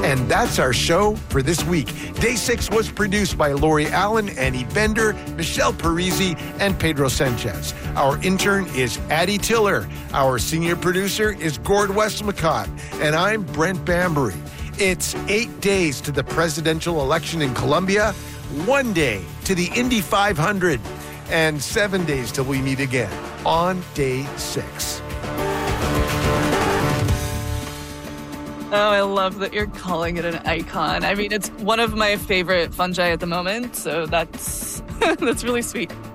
And that's our show for this week. Day 6 was produced by Lori Allen, Annie Bender, Michelle Parisi, and Pedro Sanchez. Our intern is Addie Tiller. Our senior producer is Gord Westmacott. And I'm Brent Bambury. It's 8 days to the presidential election in Colombia, 1 day to the Indy 500, and 7 days till we meet again on Day 6. Oh, I love that you're calling it an icon. I mean, it's one of my favorite fungi at the moment, so that's that's really sweet.